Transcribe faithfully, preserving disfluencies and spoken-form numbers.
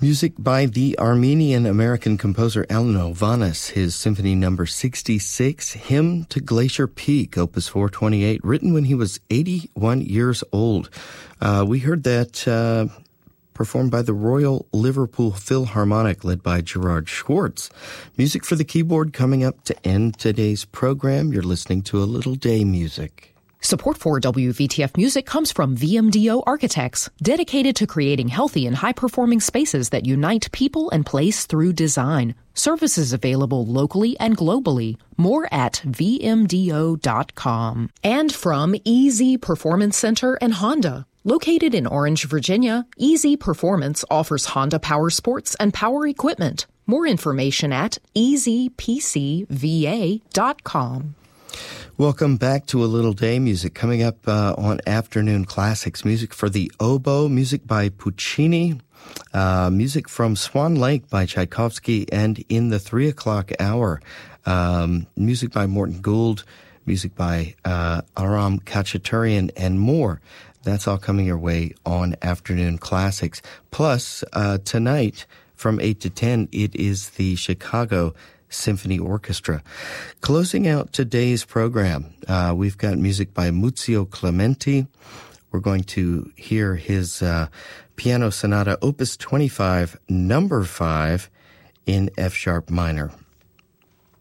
Music by the Armenian-American composer Alan Ovanes, his Symphony Number sixty-six, Hymn to Glacier Peak, Opus four twenty-eight, written when he was eighty-one years old. Uh, we heard that uh, performed by the Royal Liverpool Philharmonic, led by Gerard Schwartz. Music for the keyboard coming up to end today's program. You're listening to A Little Day Music. Support for W V T F Music comes from V M D O Architects, dedicated to creating healthy and high-performing spaces that unite people and place through design. Services available locally and globally. More at V M D O dot com. And from Easy Performance Center and Honda. Located in Orange, Virginia, Easy Performance offers Honda power sports and power equipment. More information at easy p c v a dot com. Welcome back to A Little Day Music. Coming up uh, on Afternoon Classics, music for the oboe, music by Puccini, uh, music from Swan Lake by Tchaikovsky, and in the three o'clock hour, um, music by Morton Gould, music by uh, Aram Khachaturian, and more. That's all coming your way on Afternoon Classics. Plus, uh, tonight from eight to ten, it is the Chicago Symphony Orchestra. Closing out today's program, uh, we've got music by Muzio Clementi. We're going to hear his uh, Piano Sonata Opus twenty-five, number five, in F-sharp minor.